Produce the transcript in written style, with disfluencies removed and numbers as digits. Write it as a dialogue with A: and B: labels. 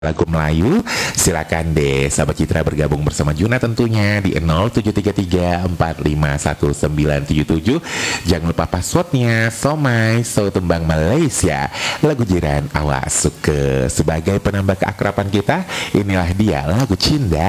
A: lagu Melayu. Silakan deh Sahabat Citra bergabung bersama Juna tentunya di 0733451977. Jangan lupa passwordnya Somai So Tembang Malaysia. Lagu Jiran Awak Suka. Sebagai penambah keakraban kita, inilah dia lagu Cinta